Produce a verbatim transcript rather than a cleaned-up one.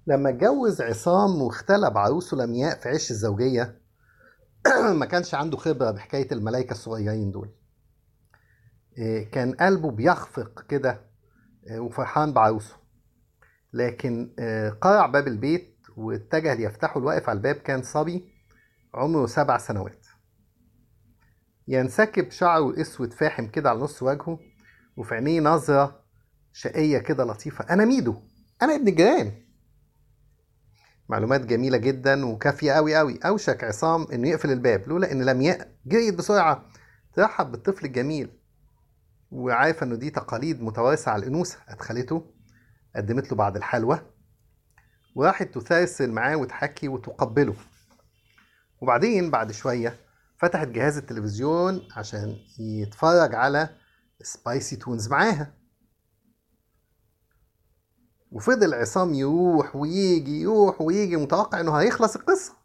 لما اتجوز عصام واختلى بعروسه لمياء في عش الزوجية ما كانش عنده خبرة بحكاية الملايكة الصغيرين دول. إيه، كان قلبه بيخفق كده. إيه، وفرحان بعروسه. لكن إيه، قرع باب البيت واتجه ليفتحه. الواقف على الباب كان صبي عمره سبع سنوات، ينسكب شعره الأسود فاحم كده على نص وجهه، وفي عينيه نظرة شقية كده لطيفة. أنا ميدو، أنا ابن الجيران. معلومات جميلة جدا وكافية أوي أوي. أوشك عصام إنه يقفل الباب لولا إن لمياء جريت بسرعة ترحب بالطفل الجميل، وعارفة إنه دي تقاليد متوارثة على الأنوثة. أدخلته، قدمت له بعض الحلوى، وراحت تسرسل معاه وتحكي وتقبله. وبعدين بعد شوية فتحت جهاز التلفزيون عشان يتفرج على سبايسي تونز معاها. وفضل عصام يروح ويجي يروح ويجي متوقع إنه هيخلص القصة.